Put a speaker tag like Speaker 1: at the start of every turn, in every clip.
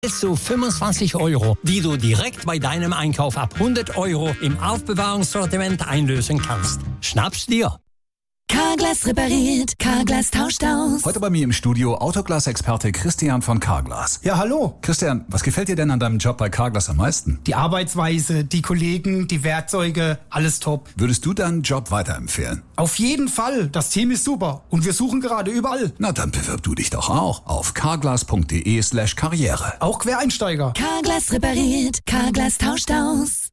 Speaker 1: So 25 €, die du direkt bei deinem Einkauf ab 100 € im Aufbewahrungssortiment einlösen kannst. Schnapp's dir!
Speaker 2: Carglass repariert, Carglass tauscht aus.
Speaker 3: Heute bei mir im Studio Autoglas-Experte Christian von Carglass.
Speaker 4: Ja, hallo.
Speaker 3: Christian, was gefällt dir denn an deinem Job bei Carglass am meisten?
Speaker 4: Die Arbeitsweise, die Kollegen, die Werkzeuge, alles top.
Speaker 3: Würdest du deinen Job weiterempfehlen?
Speaker 4: Auf jeden Fall. Das Team ist super. Und wir suchen gerade überall.
Speaker 3: Na, dann bewirb du dich doch auch auf carglass.de/karriere.
Speaker 4: Auch Quereinsteiger.
Speaker 2: Carglass repariert, Carglass tauscht aus.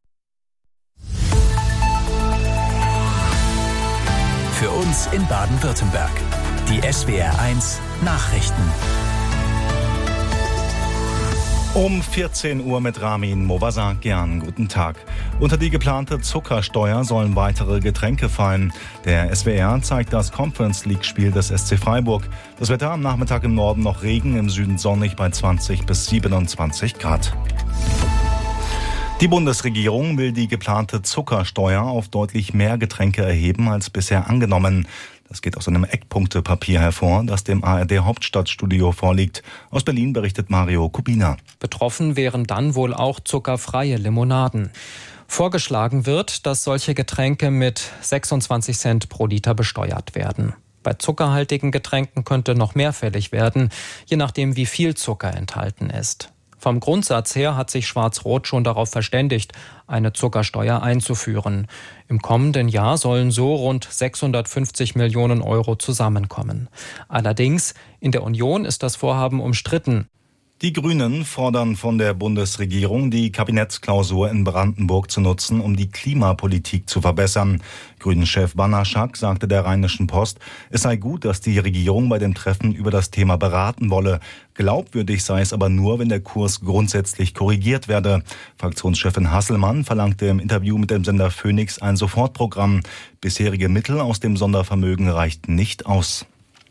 Speaker 5: Für uns in Baden-Württemberg. Die SWR1 Nachrichten.
Speaker 6: Um 14 Uhr mit Ramin Movasakian. Guten Tag. Unter die geplante Zuckersteuer sollen weitere Getränke fallen. Der SWR zeigt das Conference-League-Spiel des SC Freiburg. Das Wetter am Nachmittag im Norden noch Regen, im Süden sonnig bei 20 bis 27 Grad. Die Bundesregierung will die geplante Zuckersteuer auf deutlich mehr Getränke erheben als bisher angenommen. Das geht aus einem Eckpunktepapier hervor, das dem ARD-Hauptstadtstudio vorliegt. Aus Berlin berichtet Mario Kubina.
Speaker 7: Betroffen wären dann wohl auch zuckerfreie Limonaden. Vorgeschlagen wird, dass solche Getränke mit 26 Cent pro Liter besteuert werden. Bei zuckerhaltigen Getränken könnte noch mehr fällig werden, je nachdem wie viel Zucker enthalten ist. Vom Grundsatz her hat sich Schwarz-Rot schon darauf verständigt, eine Zuckersteuer einzuführen. Im kommenden Jahr sollen so rund 650 Millionen € zusammenkommen. Allerdings, in der Union ist das Vorhaben umstritten.
Speaker 6: Die Grünen fordern von der Bundesregierung, die Kabinettsklausur in Brandenburg zu nutzen, um die Klimapolitik zu verbessern. Grünen-Chef Banaszak sagte der Rheinischen Post, es sei gut, dass die Regierung bei dem Treffen über das Thema beraten wolle. Glaubwürdig sei es aber nur, wenn der Kurs grundsätzlich korrigiert werde. Fraktionschefin Hasselmann verlangte im Interview mit dem Sender Phoenix ein Sofortprogramm. Bisherige Mittel aus dem Sondervermögen reichten nicht aus.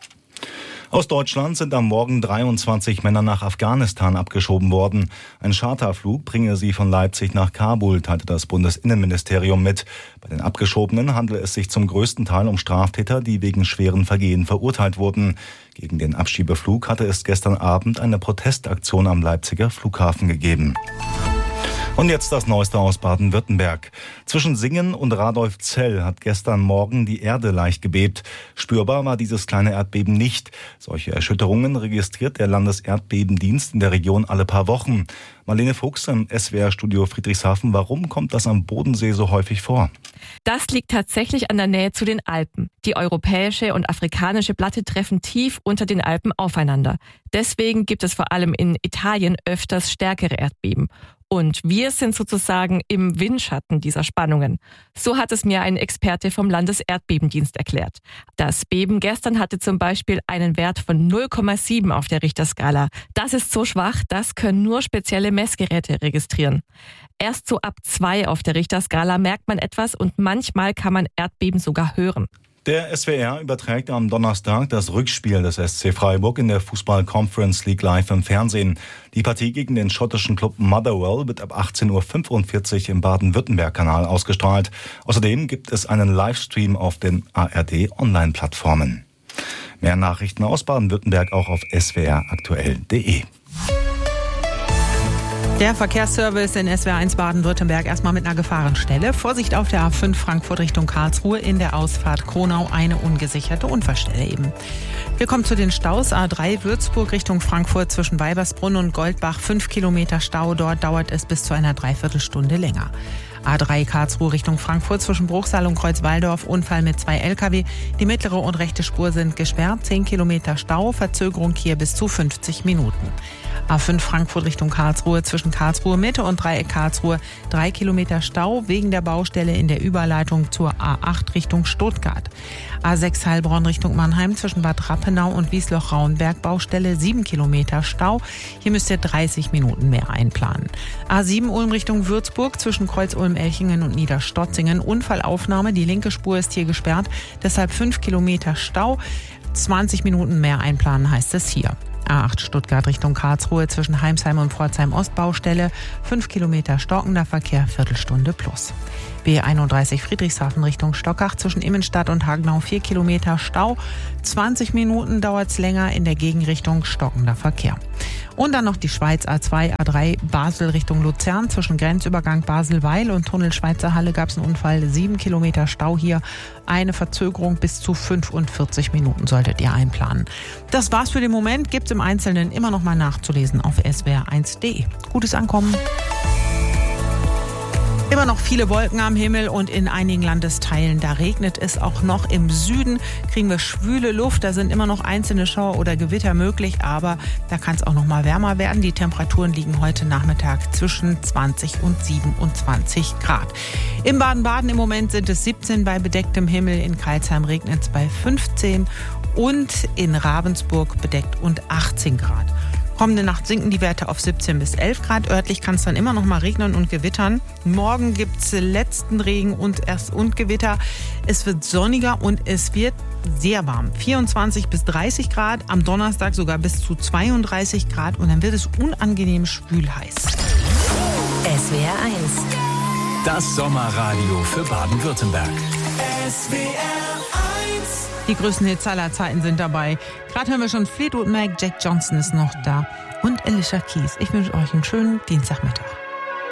Speaker 6: Aus Deutschland sind am Morgen 23 Männer nach Afghanistan abgeschoben worden. Ein Charterflug bringe sie von Leipzig nach Kabul, teilte das Bundesinnenministerium mit. Bei den Abgeschobenen handele es sich zum größten Teil um Straftäter, die wegen schweren Vergehen verurteilt wurden. Gegen den Abschiebeflug hatte es gestern Abend eine Protestaktion am Leipziger Flughafen gegeben. Und jetzt das Neueste aus Baden-Württemberg. Zwischen Singen und Radolfzell hat gestern Morgen die Erde leicht gebebt. Spürbar war dieses kleine Erdbeben nicht. Solche Erschütterungen registriert der Landeserdbebendienst in der Region alle paar Wochen. Marlene Fuchs im SWR-Studio Friedrichshafen. Warum kommt das am Bodensee so häufig vor?
Speaker 8: Das liegt tatsächlich an der Nähe zu den Alpen. Die europäische und afrikanische Platte treffen tief unter den Alpen aufeinander. Deswegen gibt es vor allem in Italien öfters stärkere Erdbeben. Und wir sind sozusagen im Windschatten dieser Spannungen. So hat es mir ein Experte vom Landeserdbebendienst erklärt. Das Beben gestern hatte zum Beispiel einen Wert von 0,7 auf der Richterskala. Das ist so schwach, das können nur spezielle Messgeräte registrieren. Erst so ab 2 auf der Richterskala merkt man etwas und manchmal kann man Erdbeben sogar hören.
Speaker 6: Der SWR überträgt am Donnerstag das Rückspiel des SC Freiburg in der Fußball-Conference League live im Fernsehen. Die Partie gegen den schottischen Club Motherwell wird ab 18:45 Uhr im Baden-Württemberg-Kanal ausgestrahlt. Außerdem gibt es einen Livestream auf den ARD-Online-Plattformen. Mehr Nachrichten aus Baden-Württemberg auch auf swraktuell.de.
Speaker 9: Der Verkehrsservice in SWR1 Baden-Württemberg erstmal mit einer Gefahrenstelle. Vorsicht auf der A5 Frankfurt Richtung Karlsruhe, in der Ausfahrt Kronau eine ungesicherte Unfallstelle eben. Wir kommen zu den Staus. A3 Würzburg Richtung Frankfurt zwischen Weibersbrunn und Goldbach, 5 Kilometer Stau. Dort dauert es bis zu einer Dreiviertelstunde länger. A3 Karlsruhe Richtung Frankfurt zwischen Bruchsal und Kreuzwaldorf, Unfall mit 2 Lkw. Die mittlere und rechte Spur sind gesperrt, 10 Kilometer Stau, Verzögerung hier bis zu 50 Minuten. A5 Frankfurt Richtung Karlsruhe zwischen Karlsruhe Mitte und Dreieck Karlsruhe, 3 Kilometer Stau wegen der Baustelle in der Überleitung zur A8 Richtung Stuttgart. A6 Heilbronn Richtung Mannheim zwischen Bad Rappenau und Wiesloch-Rauenberg, Baustelle, 7 Kilometer Stau. Hier müsst ihr 30 Minuten mehr einplanen. A7 Ulm Richtung Würzburg zwischen Kreuz-Ulm-Elchingen und Niederstotzingen, Unfallaufnahme, die linke Spur ist hier gesperrt, deshalb 5 Kilometer Stau. 20 Minuten mehr einplanen heißt es hier. A8 Stuttgart Richtung Karlsruhe zwischen Heimsheim und Pforzheim Ostbaustelle, 5 Kilometer stockender Verkehr, Viertelstunde plus. B31 Friedrichshafen Richtung Stockach zwischen Immenstadt und Hagenau 4 Kilometer Stau. 20 Minuten dauert es länger in der Gegenrichtung stockender Verkehr. Und dann noch die Schweiz A2, A3 Basel Richtung Luzern. Zwischen Grenzübergang Basel-Weil und Tunnel Schweizer Halle gab es einen Unfall. 7 Kilometer Stau hier. Eine Verzögerung bis zu 45 Minuten solltet ihr einplanen. Das war's für den Moment. Gibt's im Einzelnen immer noch mal nachzulesen auf swr1.de. Gutes Ankommen. Immer noch viele Wolken am Himmel und in einigen Landesteilen, da regnet es auch noch. Im Süden kriegen wir schwüle Luft, da sind immer noch einzelne Schauer oder Gewitter möglich, aber da kann es auch noch mal wärmer werden. Die Temperaturen liegen heute Nachmittag zwischen 20 und 27 Grad. In Baden-Baden im Moment sind es 17 bei bedecktem Himmel, in Karlsheim regnet es bei 15 und in Ravensburg bedeckt und 18 Grad. Kommende Nacht sinken die Werte auf 17 bis 11 Grad. Örtlich kann es dann immer noch mal regnen und gewittern. Morgen gibt es letzten Regen und Gewitter. Es wird sonniger und es wird sehr warm. 24 bis 30 Grad, am Donnerstag sogar bis zu 32 Grad und dann wird es unangenehm schwül-heiß.
Speaker 2: SWR 1.
Speaker 5: Das Sommerradio für Baden-Württemberg.
Speaker 9: Die größten Hits aller Zeiten sind dabei. Gerade hören wir schon Fleetwood Mac, Jack Johnson ist noch da und Alicia Keys. Ich wünsche euch einen schönen Dienstagmittag.